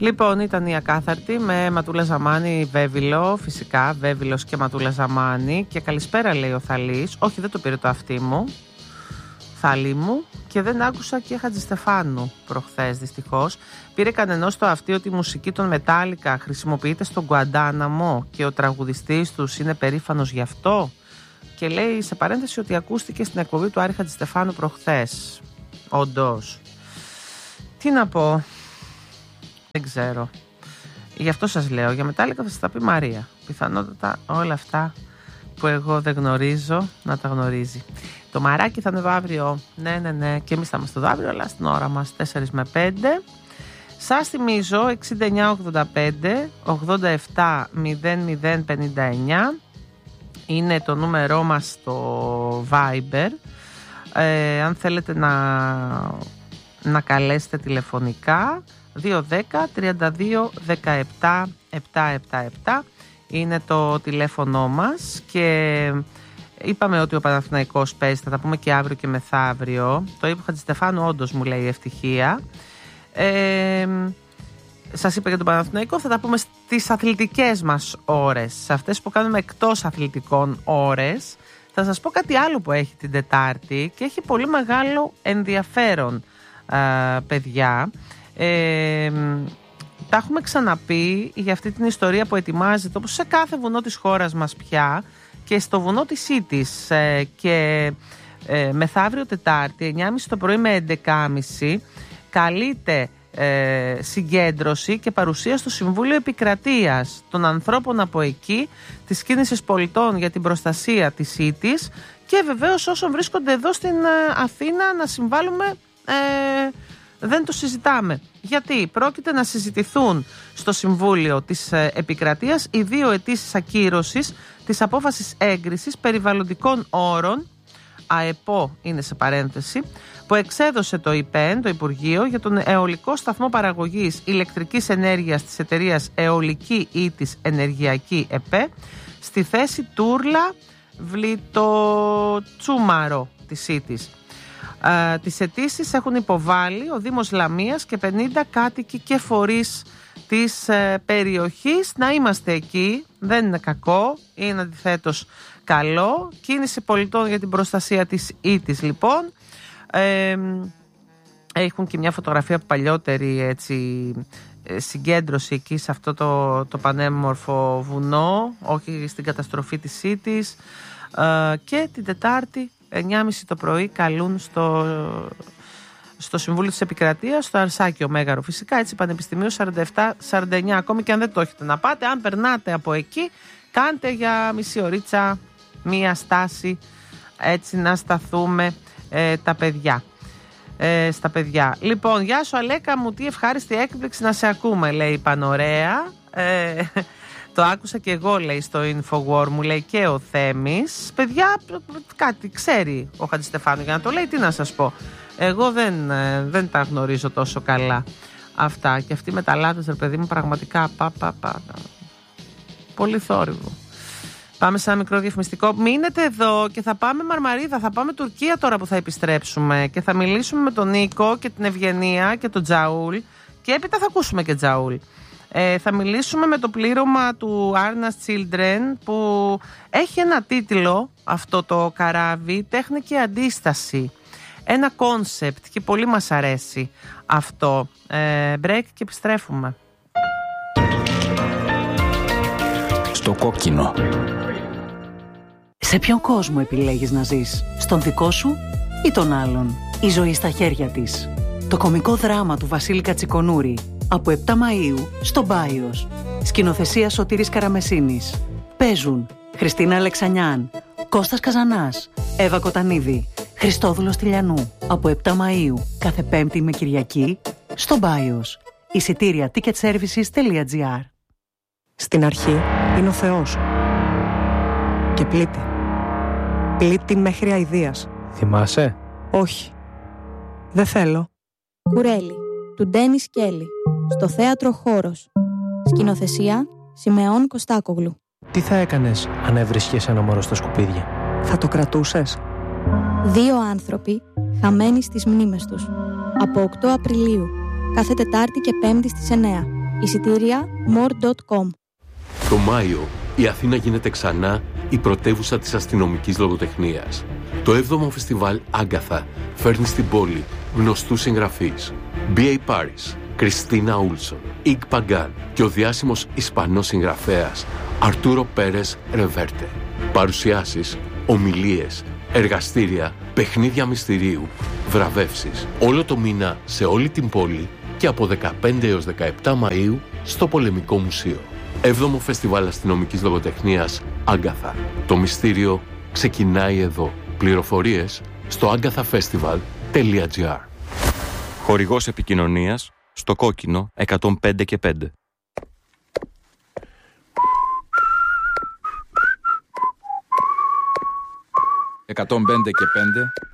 Λοιπόν, ήταν η Ακάθαρτη με Ματούλα Ζαμάνη, Βέβυλο, φυσικά, Βέβυλος και Ματούλα Ζαμάνη. Και καλησπέρα, λέει ο Θαλής. Όχι, δεν το πήρε το αυτί μου, Θαλή μου. Και δεν άκουσα και Χατζηστεφάνου προχθές, δυστυχώς. Πήρε κανενός το αυτί ότι η μουσική των Μετάλλικα χρησιμοποιείται στον Γκουαντάναμο και ο τραγουδιστής τους είναι περήφανος γι' αυτό. Και λέει σε παρένθεση ότι ακούστηκε στην εκπομπή του Άρη Χατζηστεφάνου προχθές. Όντως. Τι να πω. Δεν ξέρω. Γι' αυτό σας λέω. Για Μετάλλικα θα σας τα πει Μαρία. Πιθανότατα όλα αυτά που εγώ δεν γνωρίζω να τα γνωρίζει. Το μαράκι θα ανεβεί αύριο. Ναι. Και εμείς θα είμαστε εδώ αύριο, αλλά στην ώρα μας 4 με 5. Σας θυμίζω 6985 87 0059 είναι το νούμερό μας στο Viber. Αν θέλετε να καλέσετε τηλεφωνικά, 210 32 17 777 είναι το τηλέφωνο μας. Και είπαμε ότι ο Παναθηναϊκός παίζει, θα τα πούμε και αύριο και μεθαύριο. Το είπε ο Χατζηστεφάνου, όντως μου λέει ευτυχία. Σας είπα για τον Παναθηναϊκό, θα τα πούμε στις αθλητικές μας ώρες, σε αυτές που κάνουμε εκτός αθλητικών ώρες. Θα σας πω κάτι άλλο που έχει την Τετάρτη και έχει πολύ μεγάλο ενδιαφέρον, παιδιά. Τα έχουμε ξαναπεί για αυτή την ιστορία που ετοιμάζεται, όπως σε κάθε βουνό της χώρας μας πια, και στο βουνό της Ήττης. Και μεθαύριο Τετάρτη 9.30 το πρωί με 11.30 καλείται συγκέντρωση και παρουσία στο Συμβούλιο Επικρατείας των ανθρώπων από εκεί, της Κίνησης Πολιτών για την προστασία της Ήττης και βεβαίως όσων βρίσκονται εδώ στην Αθήνα να συμβάλλουμε. Δεν το συζητάμε. Γιατί πρόκειται να συζητηθούν στο Συμβούλιο της Επικρατείας οι 2 αιτήσεις ακύρωσης της απόφασης έγκρισης περιβαλλοντικών όρων, ΑΕΠΟ είναι σε παρένθεση, που εξέδωσε το ΙΠΕΝ, το Υπουργείο, για τον αιωλικό σταθμό παραγωγής ηλεκτρικής ενέργειας της εταιρείας Αιωλική Ήττης Ενεργειακή ΕΠΕ στη θέση Τούρλα Βλητοτσούμαρο της Ήττης. Τις αιτήσεις έχουν υποβάλει ο Δήμος Λαμίας και 50 κάτοικοι και φορείς της περιοχής. Να είμαστε εκεί, δεν είναι κακό, είναι αντιθέτως καλό. Κίνηση πολιτών για την προστασία της Ήττης, λοιπόν. Έχουν και μια φωτογραφία από παλιότερη, έτσι, συγκέντρωση εκεί σε αυτό το πανέμορφο βουνό, όχι στην καταστροφή της Ήττης. Και την Τετάρτη 9.30 το πρωί καλούν στο Συμβούλιο της Επικρατείας, στο Αρσάκιο Μέγαρο, φυσικά, έτσι, Πανεπιστημίου 47-49. Ακόμη και αν δεν το έχετε να πάτε, αν περνάτε από εκεί, κάντε για μισή ωρίτσα μία στάση, έτσι να σταθούμε στα παιδιά. Λοιπόν, γεια σου Αλέκα μου, τι ευχάριστη έκπληξη να σε ακούμε, λέει Πανωρέα. Το άκουσα και εγώ, λέει, στο Infowar, μου λέει και ο Θέμης. Παιδιά, κάτι ξέρει ο Χατζηστεφάνου για να το λέει, τι να σας πω. Εγώ δεν τα γνωρίζω τόσο καλά αυτά. Και αυτοί με τα λάδες, ρε παιδί μου, πραγματικά πολύ θόρυβο. Πάμε σε ένα μικρό διαφημιστικό. Μείνετε εδώ και θα πάμε Μαρμαρίδα, θα πάμε Τουρκία τώρα που θα επιστρέψουμε και θα μιλήσουμε με τον Νίκο και την Ευγενία και τον Τζαούλ και έπειτα θα ακούσουμε και Τζαούλ. Θα μιλήσουμε με το πλήρωμα του Arnas Children που έχει ένα τίτλο, αυτό το καράβι, τέχνη και αντίσταση. Ένα κόνσεπτ και πολύ μας αρέσει αυτό. Break και επιστρέφουμε. Στο κόκκινο. Σε ποιον κόσμο επιλέγεις να ζεις? Στον δικό σου ή τον άλλον? Η ζωή στα χέρια της. Το κωμικό δράμα του Βασίλη Κατσικονούρη. Από 7 Μαΐου στο Μπάιος. Σκηνοθεσία Σωτήρης Καραμεσίνης. Παίζουν Χριστίνα Αλεξανιάν, Κώστας Καζανάς, Εύα Κοτανίδη, Χριστόδουλος Τηλιανού. Από 7 Μαΐου κάθε Πέμπτη με Κυριακή στο Μπάιος. Εισιτήρια ticketservices.gr. Στην αρχή είναι ο Θεός. Και πλήττει. Πλήττει μέχρι αηδίας. Θυμάσαι? Όχι. Δεν θέλω. Κουρέλι, του Ντένις Κέλλη. Στο θέατρο Χώρος. Σκηνοθεσία Σιμεών Κωστάκογλου. Τι θα έκανες αν έβρισκες ένα μωρό στα σκουπίδια? Θα το κρατούσες? 2 άνθρωποι χαμένοι στις μνήμες τους. Από 8 Απριλίου. Κάθε Τετάρτη και Πέμπτη στις 9. Εισιτήρια more.com. Το Μάιο η Αθήνα γίνεται ξανά η πρωτεύουσα της αστυνομικής λογοτεχνίας. Το 7ο φεστιβάλ Άγκαθα φέρνει στην πόλη γνωστούς συγγραφείς. B.A. Paris, Κριστίνα Ούλσον, Ιγ Παγκάν και ο διάσημος Ισπανός συγγραφέας Αρτούρο Πέρες Ρεβέρτε. Παρουσιάσεις, ομιλίες, εργαστήρια, παιχνίδια μυστηρίου, βραβεύσεις. Όλο το μήνα σε όλη την πόλη και από 15 έως 17 Μαΐου στο Πολεμικό Μουσείο. 7ο Φεστιβάλ Αστυνομικής Λογοτεχνίας Άγκαθα. Το μυστήριο ξεκινάει εδώ. Πληροφορίες στο agathafestival.gr. Χορηγός επικοινωνίας στο κόκκινο 105 και 5. «105 και 5